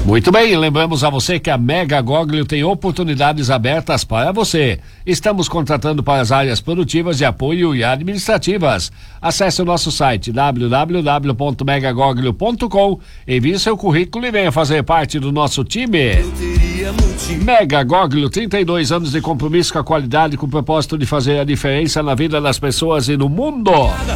Muito bem, lembramos a você que a Mega Goglio tem oportunidades abertas para você. Estamos contratando para as áreas produtivas de apoio e administrativas. Acesse o nosso site www.megagoglio.com, envie seu currículo e venha fazer parte do nosso time. Mega Goglio, 32 anos de compromisso com a qualidade, com o propósito de fazer a diferença na vida das pessoas e no mundo.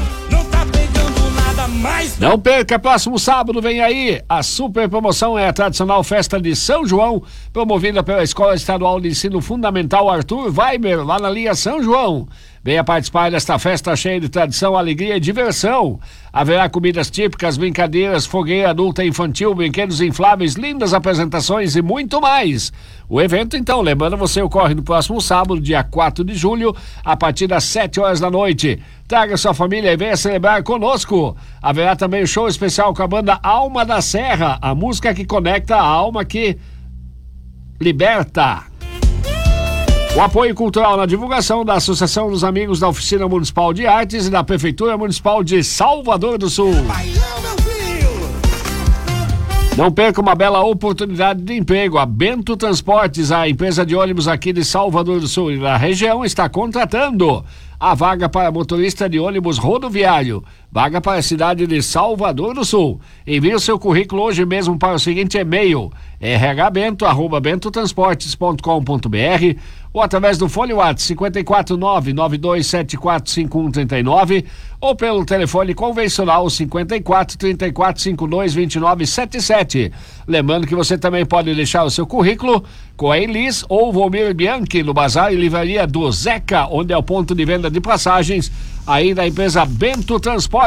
Não perca, próximo sábado vem aí a super promoção, é a tradicional festa de São João, promovida pela Escola Estadual de Ensino Fundamental Arthur Weiber, lá na linha São João. Venha participar desta festa cheia de tradição, alegria e diversão. Haverá comidas típicas, brincadeiras, fogueira adulta e infantil, brinquedos infláveis, lindas apresentações e muito mais. O evento, então, lembrando você, ocorre no próximo sábado, dia 4 de julho, a partir das 7 horas da noite. Traga sua família e venha celebrar conosco. Haverá também um show especial com a banda Alma da Serra, a música que conecta a alma que liberta. O apoio cultural na divulgação da Associação dos Amigos da Oficina Municipal de Artes e da Prefeitura Municipal de Salvador do Sul. Não perca uma bela oportunidade de emprego. A Bento Transportes, a empresa de ônibus aqui de Salvador do Sul e da região, está contratando a vaga para motorista de ônibus rodoviário. Vaga para a cidade de Salvador do Sul. Envie o seu currículo hoje mesmo para o seguinte e-mail: rhbento@bentotransportes.com.br ou através do fone WhatsApp 54992745139 ou pelo telefone convencional 5434522977. Lembrando que você também pode deixar o seu currículo com a Elis ou Volmir Bianchi no Bazar e Livraria do Zeca, onde é o ponto de venda de passagens aí da empresa Bento Transportes.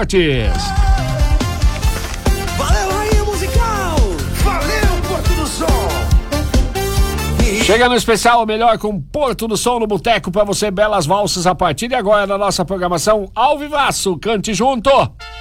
Valeu, Rainha Musical! Valeu, Porto do Sol! Chega no especial, o melhor com Porto do Sol no Boteco, pra você, belas valsas a partir de agora na nossa programação ao vivaço. Cante junto!